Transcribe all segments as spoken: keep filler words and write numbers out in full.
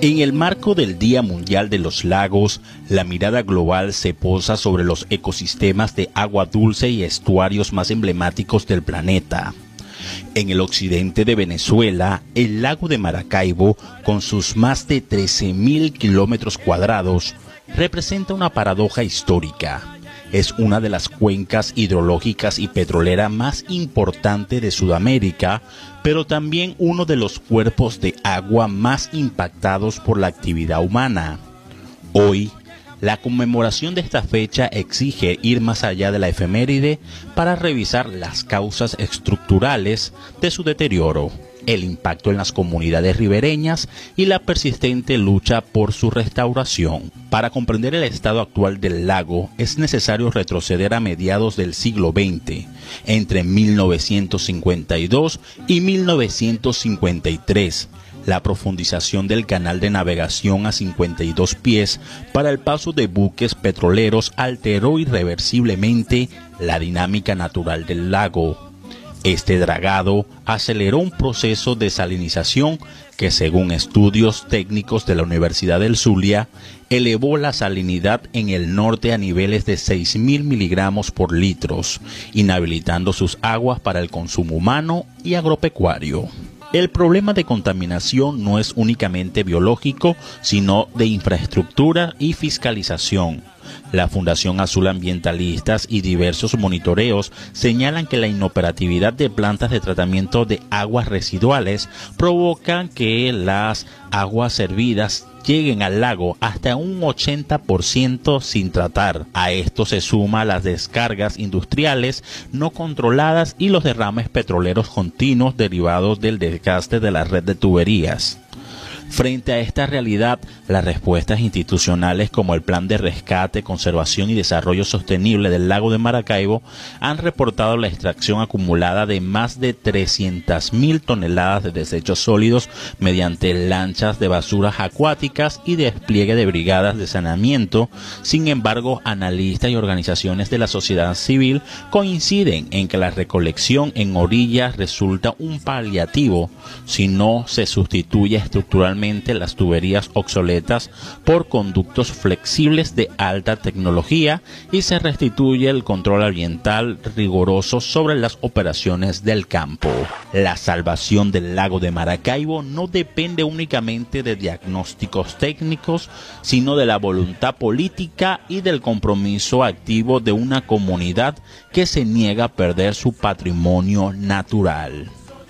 En el marco del Día Mundial de los Lagos, la mirada global se posa sobre los ecosistemas de agua dulce y estuarios más emblemáticos del planeta. En el occidente de Venezuela, el lago de Maracaibo, con sus más de trece mil kilómetros cuadrados, representa una paradoja histórica. Es una de las cuencas hidrológicas y petrolera más importante de Sudamérica, pero también uno de los cuerpos de agua más impactados por la actividad humana. Hoy, la conmemoración de esta fecha exige ir más allá de la efeméride para revisar las causas estructurales de su deterioro, el impacto en las comunidades ribereñas y la persistente lucha por su restauración. Para comprender el estado actual del lago es necesario retroceder a mediados del siglo veinte, entre mil novecientos cincuenta y dos y mil novecientos cincuenta y tres. La profundización del canal de navegación a cincuenta y dos pies para el paso de buques petroleros alteró irreversiblemente la dinámica natural del lago. Este dragado aceleró un proceso de salinización que, según estudios técnicos de la Universidad del Zulia, elevó la salinidad en el norte a niveles de seis mil miligramos por litros, inhabilitando sus aguas para el consumo humano y agropecuario. El problema de contaminación no es únicamente biológico, sino de infraestructura y fiscalización. La Fundación Azul Ambientalistas y diversos monitoreos señalan que la inoperatividad de plantas de tratamiento de aguas residuales provocan que las aguas servidas lleguen al lago hasta un ochenta por ciento sin tratar. A esto se suma las descargas industriales no controladas y los derrames petroleros continuos derivados del desgaste de la red de tuberías. Frente a esta realidad, las respuestas institucionales como el Plan de Rescate, Conservación y Desarrollo Sostenible del Lago de Maracaibo han reportado la extracción acumulada de más de trescientas mil toneladas de desechos sólidos mediante lanchas de basuras acuáticas y despliegue de brigadas de saneamiento. Sin embargo, analistas y organizaciones de la sociedad civil coinciden en que la recolección en orillas resulta un paliativo si no se sustituye estructuralmente las tuberías obsoletas por conductos flexibles de alta tecnología y se restituye el control ambiental riguroso sobre las operaciones del campo. La salvación del lago de Maracaibo no depende únicamente de diagnósticos técnicos, sino de la voluntad política y del compromiso activo de una comunidad que se niega a perder su patrimonio natural.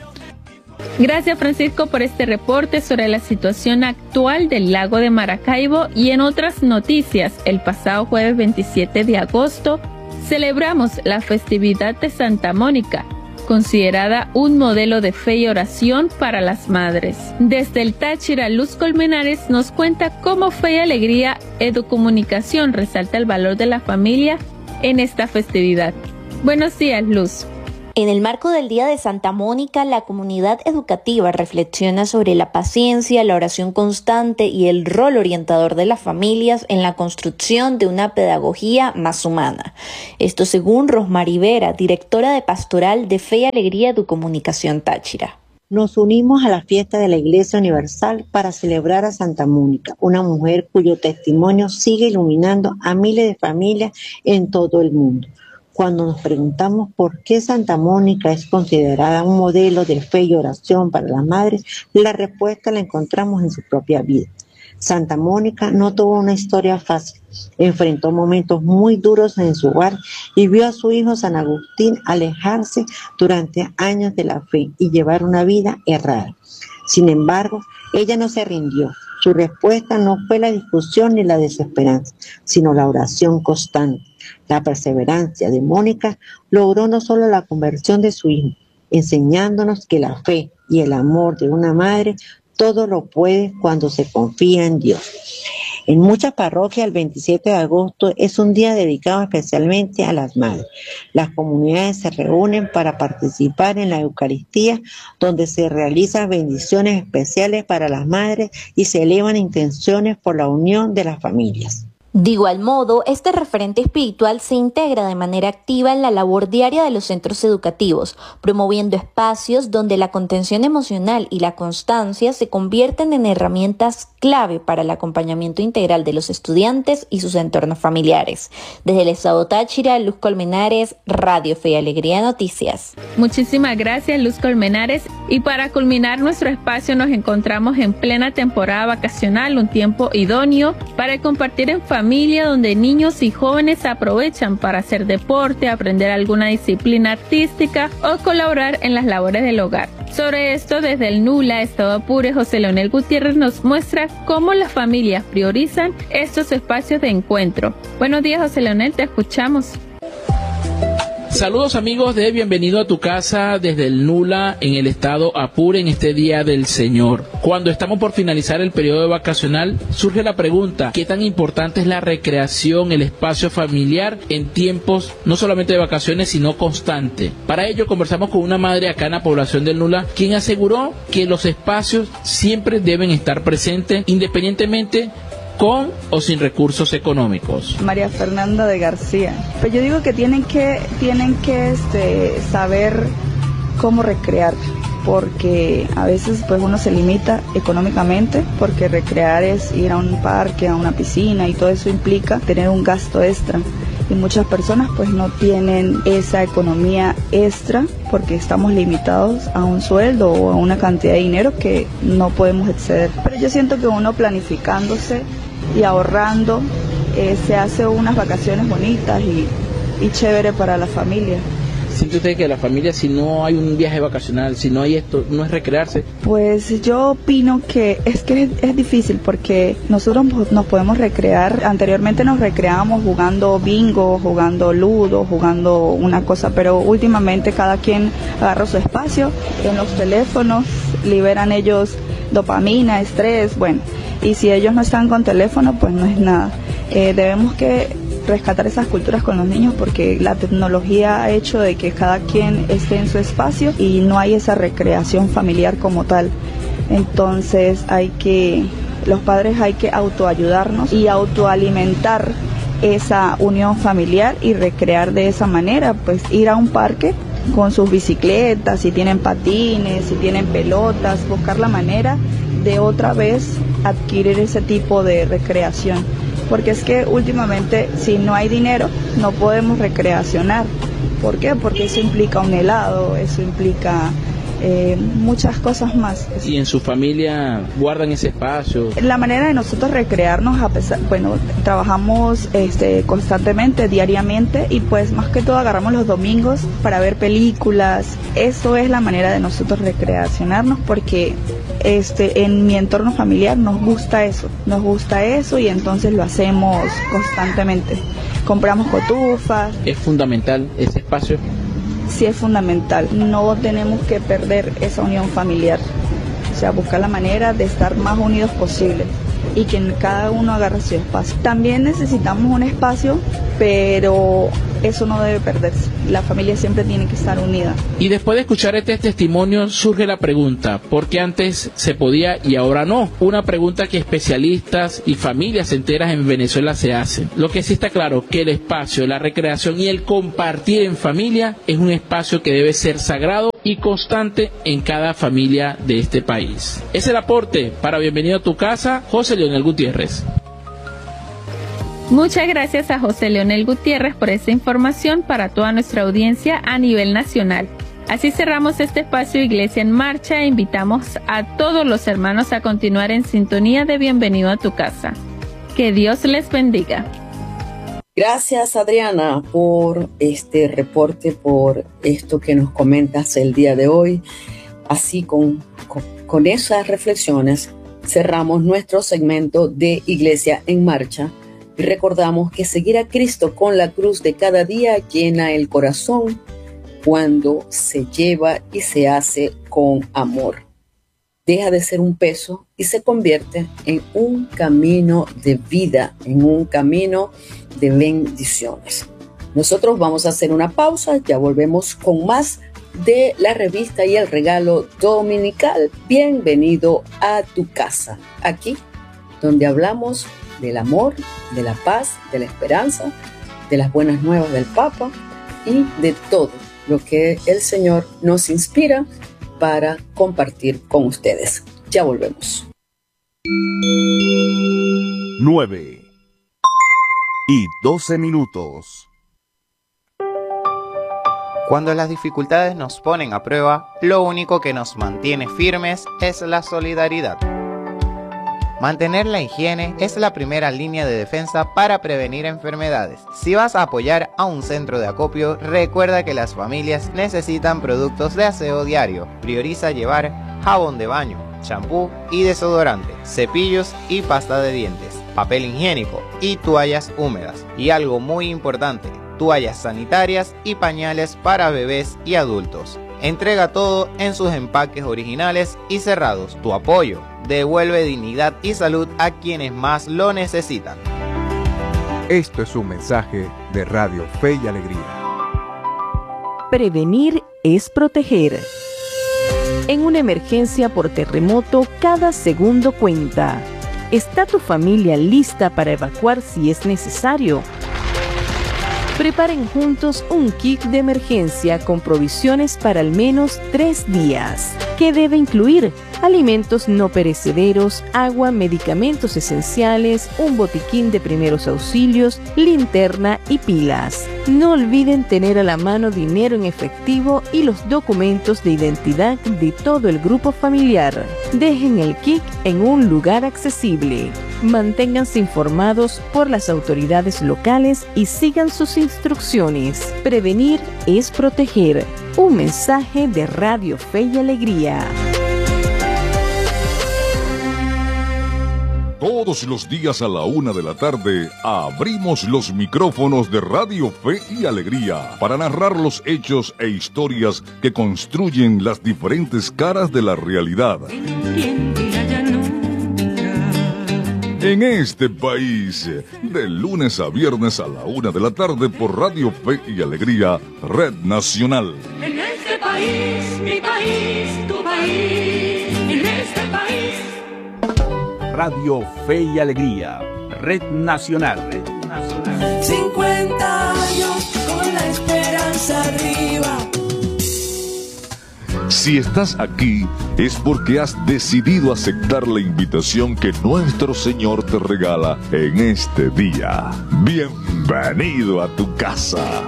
Gracias, Francisco, por este reporte sobre la situación actual del lago de Maracaibo. Y en otras noticias, el pasado jueves veintisiete de agosto celebramos la festividad de Santa Mónica, considerada un modelo de fe y oración para las madres. Desde el Táchira, Luz Colmenares nos cuenta cómo Fe y Alegría Educomunicación resalta el valor de la familia en esta festividad. Buenos días, Luz. En el marco del Día de Santa Mónica, la comunidad educativa reflexiona sobre la paciencia, la oración constante y el rol orientador de las familias en la construcción de una pedagogía más humana. Esto según Rosmary Vera, directora de Pastoral de Fe y Alegría Educomunicación Táchira. Nos unimos a la fiesta de la Iglesia Universal para celebrar a Santa Mónica, una mujer cuyo testimonio sigue iluminando a miles de familias en todo el mundo. Cuando nos preguntamos por qué Santa Mónica es considerada un modelo de fe y oración para las madres, la respuesta la encontramos en su propia vida. Santa Mónica no tuvo una historia fácil, enfrentó momentos muy duros en su hogar y vio a su hijo San Agustín alejarse durante años de la fe y llevar una vida errada. Sin embargo, ella no se rindió. Su respuesta no fue la discusión ni la desesperanza, sino la oración constante. La perseverancia de Mónica logró no solo la conversión de su hijo, enseñándonos que la fe y el amor de una madre todo lo puede cuando se confía en Dios. En muchas parroquias el veintisiete de agosto es un día dedicado especialmente a las madres. Las comunidades se reúnen para participar en la Eucaristía, donde se realizan bendiciones especiales para las madres y se elevan intenciones por la unión de las familias. De igual modo, este referente espiritual se integra de manera activa en la labor diaria de los centros educativos, promoviendo espacios donde la contención emocional y la constancia se convierten en herramientas clave para el acompañamiento integral de los estudiantes y sus entornos familiares. Desde el estado Táchira, Luz Colmenares, Radio Fe y Alegría Noticias. Muchísimas gracias, Luz Colmenares. Y para culminar nuestro espacio, nos encontramos en plena temporada vacacional, un tiempo idóneo para compartir en familia. Familia donde niños y jóvenes aprovechan para hacer deporte, aprender alguna disciplina artística o colaborar en las labores del hogar. Sobre esto, desde el NULA, Estado Apure, José Leonel Gutiérrez nos muestra cómo las familias priorizan estos espacios de encuentro. Buenos días, José Leonel, te escuchamos. Saludos amigos de Bienvenido a tu Casa desde el NULA en el estado Apure en este Día del Señor. Cuando estamos por finalizar el periodo vacacional, surge la pregunta, ¿qué tan importante es la recreación, el espacio familiar en tiempos no solamente de vacaciones sino constante? Para ello conversamos con una madre acá en la población del NULA, quien aseguró que los espacios siempre deben estar presentes independientemente con o sin recursos económicos. María Fernanda de García. Pues yo digo que tienen que tienen que este, saber cómo recrear, porque a veces pues uno se limita económicamente, porque recrear es ir a un parque, a una piscina y todo eso implica tener un gasto extra. Y muchas personas pues no tienen esa economía extra porque estamos limitados a un sueldo o a una cantidad de dinero que no podemos exceder. Pero yo siento que uno planificándose y ahorrando eh, se hace unas vacaciones bonitas y, y chévere para la familia. ¿Siente usted que la familia, si no hay un viaje vacacional, si no hay esto, no es recrearse? Pues yo opino que es que es, es difícil porque nosotros nos podemos recrear. Anteriormente nos recreábamos jugando bingo, jugando ludo, jugando una cosa, pero últimamente cada quien agarra su espacio en los teléfonos, liberan ellos dopamina, estrés, bueno, y si ellos no están con teléfono, pues no es nada. Eh, debemos que rescatar esas culturas con los niños porque la tecnología ha hecho de que cada quien esté en su espacio y no hay esa recreación familiar como tal. Entonces hay que, los padres hay que autoayudarnos y autoalimentar esa unión familiar y recrear de esa manera, pues ir a un parque con sus bicicletas, si tienen patines, si tienen pelotas, buscar la manera de otra vez adquirir ese tipo de recreación. Porque es que últimamente si no hay dinero no podemos recreacionar. ¿Por qué? Porque eso implica un helado, eso implica eh, muchas cosas más. ¿Y en su familia guardan ese espacio? La manera de nosotros recrearnos, a pesar, bueno, trabajamos este, constantemente, diariamente, y pues más que todo agarramos los domingos para ver películas. Eso es la manera de nosotros recreacionarnos porque este, en mi entorno familiar nos gusta eso, nos gusta eso y entonces lo hacemos constantemente. Compramos cotufas. ¿Es fundamental ese espacio? Sí, es fundamental. No tenemos que perder esa unión familiar. O sea, buscar la manera de estar más unidos posible y que cada uno agarre su espacio. También necesitamos un espacio, pero eso no debe perderse. La familia siempre tiene que estar unida. Y después de escuchar este testimonio surge la pregunta, ¿por qué antes se podía y ahora no? Una pregunta que especialistas y familias enteras en Venezuela se hacen. Lo que sí está claro, que el espacio, la recreación y el compartir en familia es un espacio que debe ser sagrado y constante en cada familia de este país. Es el aporte para Bienvenido a tu Casa, José Leonel Gutiérrez. Muchas gracias a José Leonel Gutiérrez por esta información para toda nuestra audiencia a nivel nacional. Así cerramos este espacio Iglesia en Marcha e invitamos a todos los hermanos a continuar en sintonía de Bienvenido a tu Casa. Que Dios les bendiga. Gracias, Adriana, por este reporte, por esto que nos comentas el día de hoy. Así con, con, con esas reflexiones cerramos nuestro segmento de Iglesia en Marcha. Y recordamos que seguir a Cristo con la cruz de cada día llena el corazón cuando se lleva y se hace con amor. Deja de ser un peso y se convierte en un camino de vida, en un camino de bendiciones. Nosotros vamos a hacer una pausa, ya volvemos con más de la revista y el regalo dominical. Bienvenido a tu casa, aquí donde hablamos del amor, de la paz, de la esperanza, de las buenas nuevas del Papa y de todo lo que el Señor nos inspira para compartir con ustedes. Ya volvemos. nueve y doce minutos. Cuando las dificultades nos ponen a prueba, lo único que nos mantiene firmes es la solidaridad. Mantener la higiene es la primera línea de defensa para prevenir enfermedades. Si vas a apoyar a un centro de acopio, recuerda que las familias necesitan productos de aseo diario. Prioriza llevar jabón de baño, champú y desodorante, cepillos y pasta de dientes, papel higiénico y toallas húmedas. Y algo muy importante, toallas sanitarias y pañales para bebés y adultos. Entrega todo en sus empaques originales y cerrados. Tu apoyo devuelve dignidad y salud a quienes más lo necesitan. Esto es un mensaje de Radio Fe y Alegría. Prevenir es proteger. En una emergencia por terremoto, cada segundo cuenta. ¿Está tu familia lista para evacuar si es necesario? Preparen juntos un kit de emergencia con provisiones para al menos tres días. ¿Qué debe incluir? Alimentos no perecederos, agua, medicamentos esenciales, un botiquín de primeros auxilios, linterna y pilas. No olviden tener a la mano dinero en efectivo y los documentos de identidad de todo el grupo familiar. Dejen el kit en un lugar accesible. Manténganse informados por las autoridades locales y sigan sus instrucciones. Prevenir es proteger. Un mensaje de Radio Fe y Alegría. Todos los días a la una de la tarde abrimos los micrófonos de Radio Fe y Alegría para narrar los hechos e historias que construyen las diferentes caras de la realidad. En este país, de lunes a viernes a la una de la tarde por Radio Fe y Alegría, Red Nacional. En este país, mi país, tu país, en este país. Radio Fe y Alegría, Red Nacional. Red Nacional. cincuenta años con la esperanza arriba. Si estás aquí es porque has decidido aceptar la invitación que nuestro Señor te regala en este día. Bienvenido a tu casa.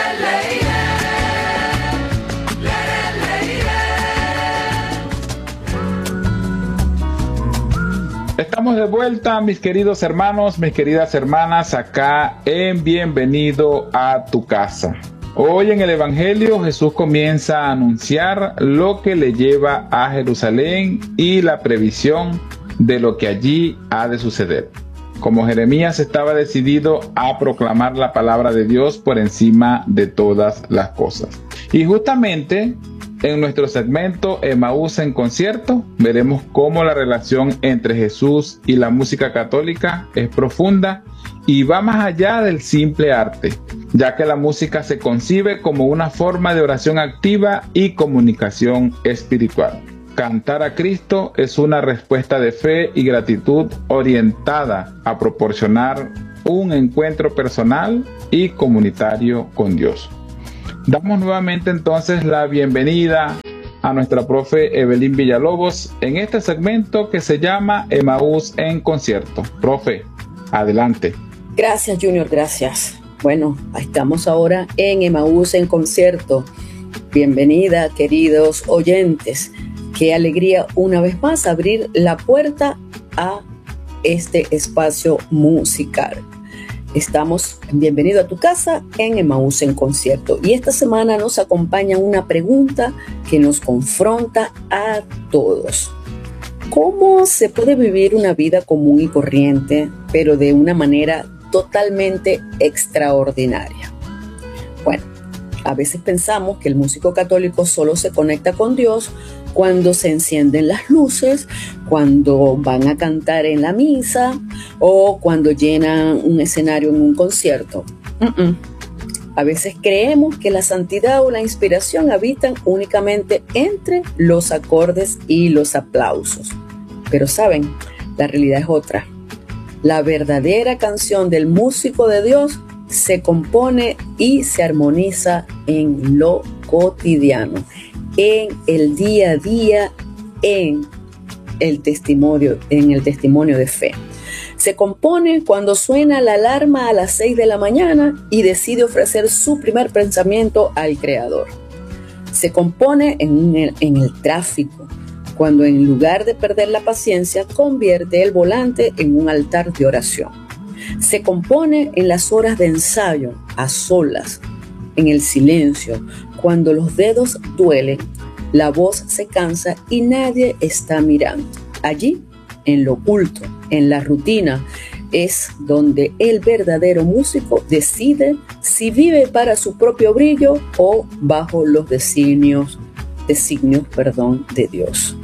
Estamos de vuelta, mis queridos hermanos, mis queridas hermanas, acá en Bienvenido a tu casa. Hoy en el Evangelio Jesús comienza a anunciar lo que le lleva a Jerusalén y la previsión de lo que allí ha de suceder. Como Jeremías estaba decidido a proclamar la palabra de Dios por encima de todas las cosas. Y justamente en nuestro segmento Emaús en concierto veremos cómo la relación entre Jesús y la música católica es profunda y va más allá del simple arte, ya que la música se concibe como una forma de oración activa y comunicación espiritual. Cantar a Cristo es una respuesta de fe y gratitud orientada a proporcionar un encuentro personal y comunitario con Dios. Damos nuevamente entonces la bienvenida a nuestra profe Evelyn Villalobos en este segmento que se llama Emaús en concierto. Profe, adelante. Gracias, Junior, gracias. Bueno, estamos ahora en Emaús en concierto. Bienvenida, queridos oyentes. Qué alegría una vez más abrir la puerta a este espacio musical. Estamos en Bienvenido a tu casa en Emaús en concierto. Y esta semana nos acompaña una pregunta que nos confronta a todos. ¿Cómo se puede vivir una vida común y corriente, pero de una manera totalmente extraordinaria? Bueno, a veces pensamos que el músico católico solo se conecta con Dios cuando se encienden las luces, cuando van a cantar en la misa o cuando llenan un escenario en un concierto. Uh-uh. A veces creemos que la santidad o la inspiración habitan únicamente entre los acordes y los aplausos. Pero saben, la realidad es otra. La verdadera canción del músico de Dios se compone y se armoniza en lo cotidiano, en el día a día, en el testimonio, en el testimonio de fe. Se compone cuando suena la alarma a las seis de la mañana y decide ofrecer su primer pensamiento al Creador. Se compone en el, en el tráfico, cuando en lugar de perder la paciencia, convierte el volante en un altar de oración. Se compone en las horas de ensayo, a solas, en el silencio, cuando los dedos duelen, la voz se cansa y nadie está mirando. Allí, en lo oculto, en la rutina, es donde el verdadero músico decide si vive para su propio brillo o bajo los designios, designios, perdón, de Dios.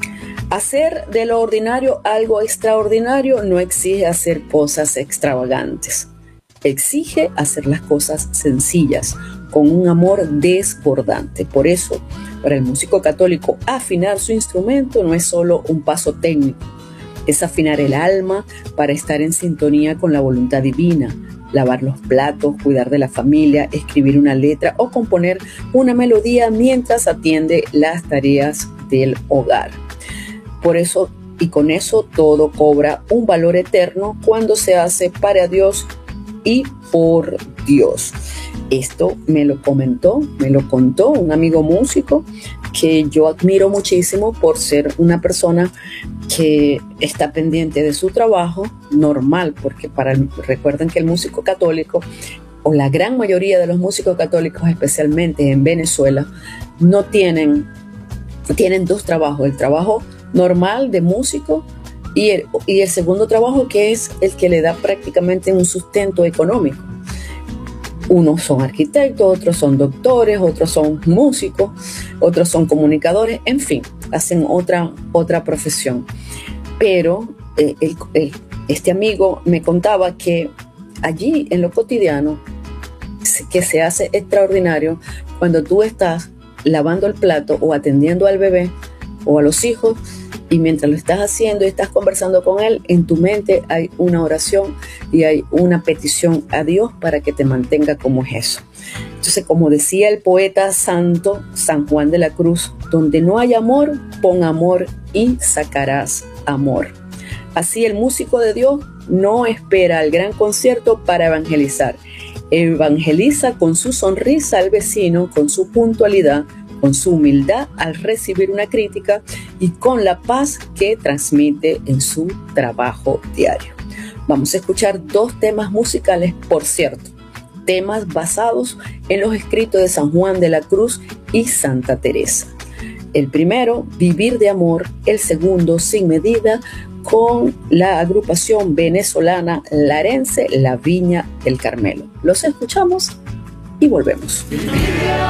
Hacer de lo ordinario algo extraordinario no exige hacer cosas extravagantes. Exige hacer las cosas sencillas, con un amor desbordante. Por eso, para el músico católico, afinar su instrumento no es solo un paso técnico, es afinar el alma para estar en sintonía con la voluntad divina, lavar los platos, cuidar de la familia, escribir una letra o componer una melodía mientras atiende las tareas del hogar. Por eso y con eso todo cobra un valor eterno cuando se hace para Dios y por Dios. Esto me lo comentó, me lo contó un amigo músico que yo admiro muchísimo por ser una persona que está pendiente de su trabajo normal, porque para el, recuerden que el músico católico, o la gran mayoría de los músicos católicos, especialmente en Venezuela, no tienen, tienen dos trabajos, el trabajo normal de músico y el, y el segundo trabajo, que es el que le da prácticamente un sustento económico. Unos son arquitectos, otros son doctores, otros son músicos, otros son comunicadores, en fin, hacen otra, otra profesión. Pero eh, el, el, este amigo me contaba que allí en lo cotidiano, que se hace extraordinario cuando tú estás lavando el plato o atendiendo al bebé o a los hijos, y mientras lo estás haciendo y estás conversando con él, en tu mente hay una oración y hay una petición a Dios para que te mantenga como es eso. Entonces, como decía el poeta santo San Juan de la Cruz, donde no hay amor, pon amor y sacarás amor. Así el músico de Dios no espera el gran concierto para evangelizar. Evangeliza con su sonrisa al vecino, con su puntualidad, con su humildad al recibir una crítica y con la paz que transmite en su trabajo diario. Vamos a escuchar dos temas musicales, por cierto, temas basados en los escritos de San Juan de la Cruz y Santa Teresa. El primero, Vivir de Amor; el segundo, Sin Medida, con la agrupación venezolana larense La Viña del Carmelo. Los escuchamos y volvemos.